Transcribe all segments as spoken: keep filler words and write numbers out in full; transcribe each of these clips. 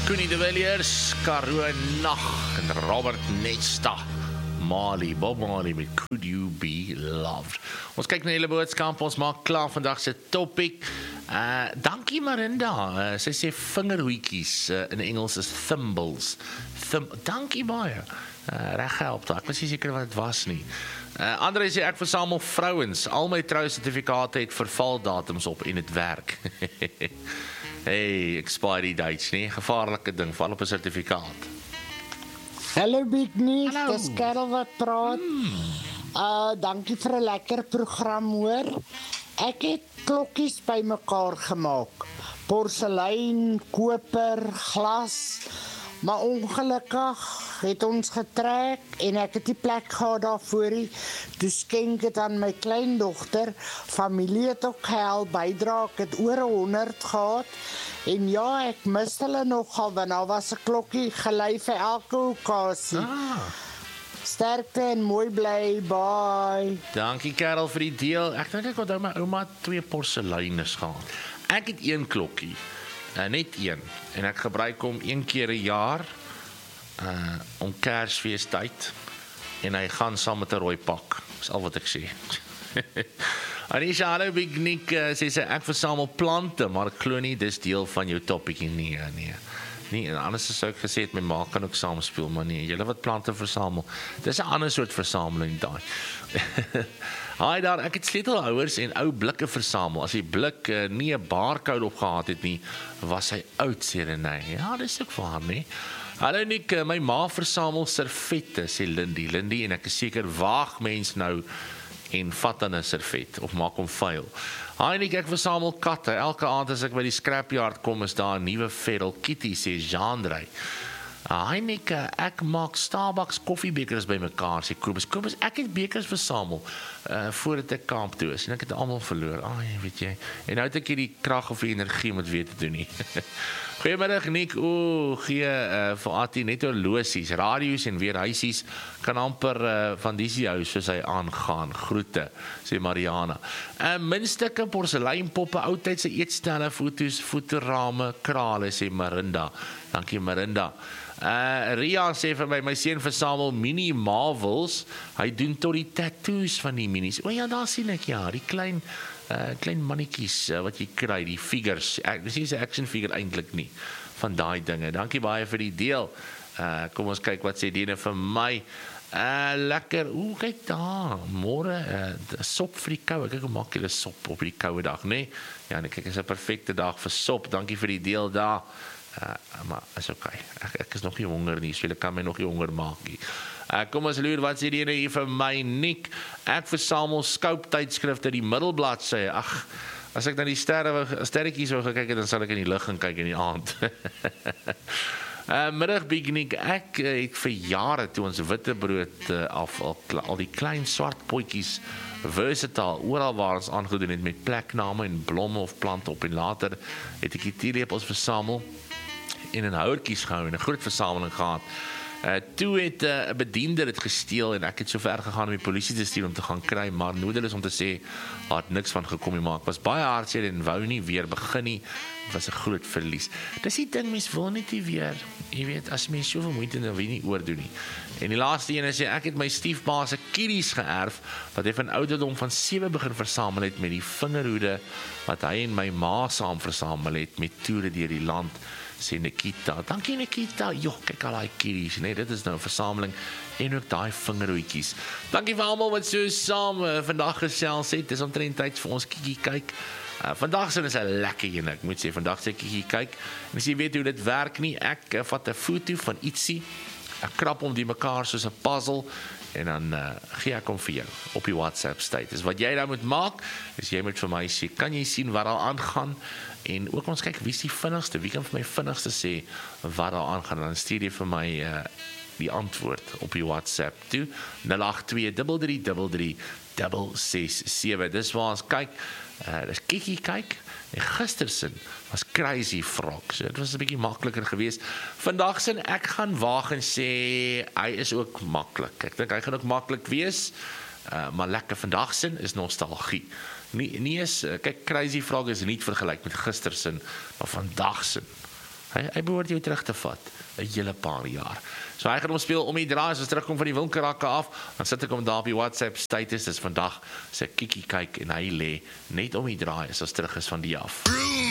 Connie de Villiers, Karoo Nag en Robert Nesta. Marley, Bob Marley met Could You Be Loved. Ons kyk na hele boodskap, ons maak klaar vandag se topic. Uh, dankie Marinda, uh, sy sê vingerhoetjies, uh, in Engels is thimbles. Thim dankie baie, uh, reg gehelp, ek was nie seker wat het was nie. Uh, André sê, ek versamel vrouens, al my trousertifikate het vervaldatums op en het werk. Hey, expiry dates, nie? Gevaarlike ding, val op 'n sertifikaat. Hallo Big Nick, Hallo. dis Karel wat praat. Hmm. Uh, dankie vir 'n lekker program hoor. Ek het klokkies bymekaar gemaak. Porselein, koper, glas. Maar ongelukkig het ons getrek en ek het die plek gehad daarvoor nie. Toe skenk het aan my kleindogter. Familie het ook gehelp bydra. Ek het oor honderd gehad. En ja, ek mis hulle nogal, want daar was 'n klokkie gelei vir elke okasie. Ah. Sterkte en mooi bly, bye. Dankie Karel vir die deel. Ek dink ek onthou my ouma het twee porseleines gehad. Ek het een klokkie, uh, net een, en ek gebruik hom een keer 'n jaar uh, om Kersfeestyd, en hy gaan saam met 'n rooi pak. Dis al wat ek sê. Anisha, hallo Big Nick, uh, sê sy, ek versamel plante, maar ek glo nie, dis deel van jou topic nie, nee, nee. Nee, en anders sou ek gesê het, my ma kan ook saam speel, maar nee, julle wat plante versamel, dis 'n ander soort versameling daai. Haai daar, ek het sleutelhouers en ou blikke versamel. As die blik uh, nie 'n barcode opgehad het nie, was hy oud, sê Renée. Ja, dis ook waar, nee. Hallo Nick, uh, my ma versamel servette, sê Lindy. Lindy, en ek is seker waag mens nou en vat dan 'n servet of maak hom vuil. Haai Nick, ek versamel katte. Elke aand as ek by die scrapyard kom, is daar 'n nuwe feral kitty, sê Jean-Drey. Haai Nick, ek maak Starbucks koffiebekers bymekaar, sê Kobus. Kobus, ek het bekers versamel uh, voordat ek kamp toe is en ek het almal verloor. Ai, weet jy. En nou het ek hier die krag of die energie om dit weer te doen nie. Goeiemiddag Nick, o, gee uh, vir Attie net horlosies, radio's en weer huisies, kan amper uh, van die huis soos hy aangaan. Groete, sê Mariana. Uh, Minstukke, porseleinpoppe, oudtydse eetstelle, foto's, fotorame, krale, sê Marinda. Dankie Marinda. Uh, Ria sê vir my, my seun versamel mini Marvels, hy doen tot die tattoos van die minis. O ja, daar sien ek, ja, die klein uh, klein mannetjies uh, wat jy kry, die figures, ek, dis nie 'n action figure eintlik nie, van daai dinge. Dankie baie vir die deel. Uh, kom ons kyk wat sê Dene vir my. Uh, lekker, oe, kyk daar, môre, uh, sop vir die koue, kyk hoe maak julle sop op die koue dag, nee? Ja, nee, kyk, is 'n perfekte dag vir sop, dankie vir die deel daar. Uh, maar is oké, okay. ek, ek is nog nie honger nie, so jy kan my nog nie honger maak nie. Uh, kom ons loer, wat sê die ene hier vir my, Nick, ek versamel Scope tydskrifte, die middelblad sê, ag, as ek na die sterre, sterretjies wou gekyk het, dan sal ek in die lig gaan kyk in die aand. uh, middag, Big Nick, ek uh, het vir jare, toe ons wittebrood uh, af, al, al die klein swart potjies, versatile, oral waar ons aangedoen het, met plekname en blomme of plante op, en later het ek die teelepels versamel, en in houertjies gehou en 'n groot versameling gehad. Uh, toe het 'n uh, bediende dit gesteel en ek het so ver gegaan om die polisie te stuur om te gaan kry, maar nodeloos om te sê, daar het niks van gekom nie, maar ek was baie hartseer en wou nie weer begin nie. Dit was 'n groot verlies. Dis die ding, mens wil net nie weer, jy weet, as mens soveel moeite en dan wil nie oordoen nie. En die laaste ene sê, ek het my stiefpa se kiddies geërf, wat hy van ouderdom van sewe begin versamel het met die vingerhoede, wat hy en my ma saam versamel het, met toere deur die land, sê Nikita. Dankie Nikita. Jo, kyk al daai kiddies, nee, dit is nou 'n versameling en ook daai vingerhoedjies. Dankie vir almal wat so saam uh, vandag gesels het. Dis omtrent tyd vir ons kikkie kyk. Uh, vandag se is 'n lekker een, ek moet sê, vandag se kikkie kyk. En as jy weet hoe dit werk nie, ek uh, vat 'n foto van ietsie, ek krap hom die mekaar soos 'n puzzle, en dan uh, gee ek hom vir jou op die WhatsApp status. Wat jy nou moet maak, is jy moet vir my sê, kan jy sien wat daar aangaan, en ook ons kyk wie is die vinnigste, wie kan vir my vinnigste sê wat daar aangaan, dan stuur jy vir my uh, die antwoord op die WhatsApp toe, nul agt twee drie drie drie drie ses ses sewe. Dis waar ons kyk, uh, dis kikkie kyk, en gistersin was Crazy Frog, so dit was 'n bietjie makliker geweest. Vandag sin ek gaan waag en sê, hy is ook maklik, ek dink hy gaan ook maklik wees, uh, maar lekker vandag sin is nostalgie. Nie, nie is, kyk, Crazy Frog is nie vergelyk met gistersin, maar vandag sin Hy, hy behoort jou terug te vat, 'n hele paar jaar. So hy gaan hom speel om die draai, as ons terugkom van die winkelrakke af, dan sit ek hom daar op die WhatsApp status, dis vandag, sy kikkie kyk, en hy lê net om die draai, as ons terug is van die af.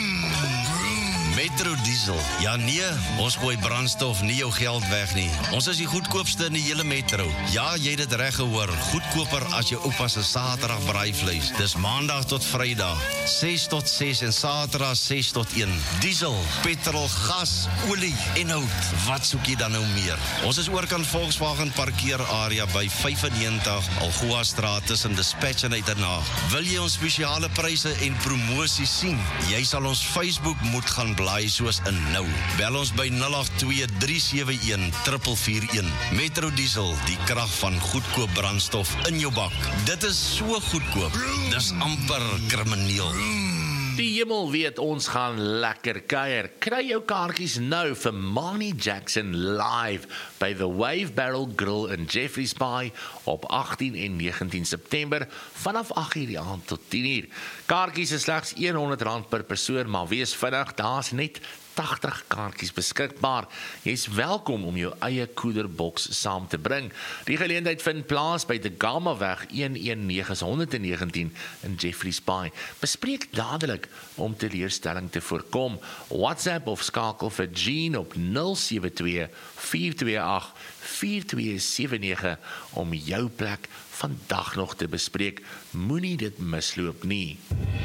Metro Diesel. Ja nee, ons gooi brandstof nie jou geld weg nie. Ons is die goedkoopste in die hele Metro. Ja, jy het dit reg gehoor. Goedkoper as jou oupa se Saterdag braaivleis. Dis Maandag tot Vrydag, ses tot ses en Saterdag ses tot een. Diesel, petrol, gas, olie en hout. Wat soek jy dan nou meer? Ons is oorkant Volkswagen parkeerarea by vyfennegentig Algoa Straat tussen Dispatch en Uitenhaag. Wil jy ons spesiale pryse en promosies sien? Jy sal ons Facebook moet gaan blaai soos in nou. Bel ons by nul agt twee drie sewe een vier vier een. Metro Diesel, die krag van goedkoop brandstof in jou bak. Dit is so goedkoop. Dis amper krimineel. Die hemel weet ons gaan lekker kuier. Kry jou kaartjies nou vir Marnie Jackson live by The Wave Barrel Grill in Jeffreys Bay op agttien en negentien September vanaf agt uur die aand tot tien uur. Kaartjies is slegs honderd rand per persoon, maar wees vinnig, daar's net tagtig kaartjies beskikbaar. Jy is welkom om jou eie koederboks saam te bring. Die geleentheid vind plaas by die Gamaweg honderd negentien in Jeffreys Bay. Bespreek dadelik om teleurstelling te voorkom. WhatsApp of skakel vir Jean op nul sewe twee vier twee agt vier twee sewe nege om jou plek vandag nog te bespreek. Moenie dit misloop nie.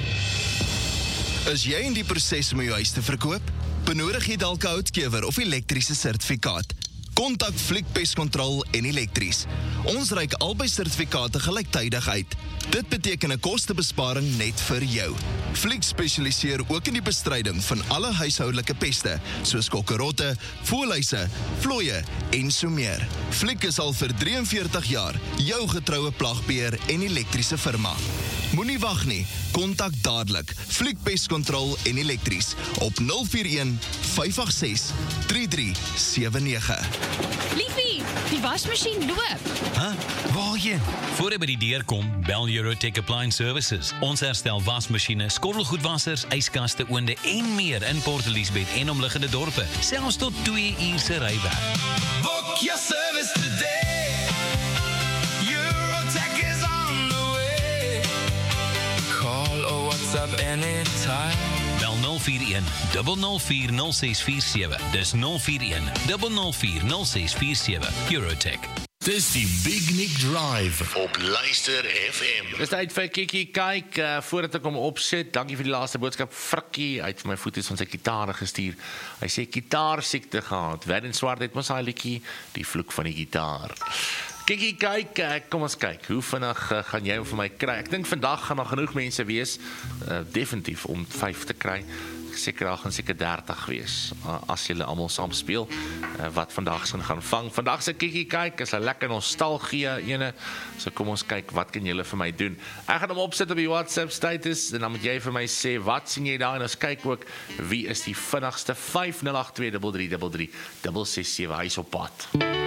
Is jy in die proses om jou huis te verkoop? Benodig jy dalk 'n houtkewer of elektriese sertifikaat? Kontak Fliek Pest Control en Elektries. Ons reik albei sertifikate gelyktydig uit. Dit beteken 'n kostebesparing net vir jou. Fliek spesialiseer ook in die bestryding van alle huishoudelike peste, soos kokkerotte, voëlhuise, vlooie en so meer. Fliek is al vir drie en veertig jaar jou getroue plagbeheer en elektriese firma. Moenie wag nie, kontak dadelik Fliek Pest Control en Elektries op nul vier een vyf agt ses drie drie sewe nege. Liefie, die wasmasjien loop. Huh? Waarheen? Voor jy by die deur kom, bel Eurotech Appliance Services. Ons herstel wasmasjiene, skottelgoedwassers, yskaste, oonde en meer in Port Elizabeth en omliggende dorpe. Selfs tot twee uur se rywerk. Book your service today. Eurotech is on the way. Call or WhatsApp anytime. Bel nul vier een nul nul vier nul ses vier sewe. Dis nul vier een nul nul vier nul ses vier sewe. Eurotech. Dis die Big Nick Drive op Luister F M. Dis tyd vir Kiki kyk, uh, voordat ek hom opsit, dankie vir die laaste boodskap, Frikkie, hy het vir my foto's van sy gitaar gestuur, hy sê gitaarsiekte gehad, Werden Swart het mos hy liedjie, die vloek van die gitaar. Kiki kyk, uh, kom ons kyk, hoe vinnig uh, gaan jy hom vir my kry? Ek dink vandag gaan daar genoeg mense wees, uh, definitief om vyf te kry, seker daar gaan seker dertig wees, uh, as julle almal saam speel, uh, wat vandag gaan gaan vang. Vandag se Kiki kyk is 'n lekker nostalgie ene, so kom ons kyk, wat kan julle vir my doen? Ek gaan hom opsit op die WhatsApp status, en dan moet jy vir my sê, wat sien jy daar, en ons kyk ook, wie is die vinnigste, vyf nul agt twee drie drie drie drie ses ses sewe, hy is op pad.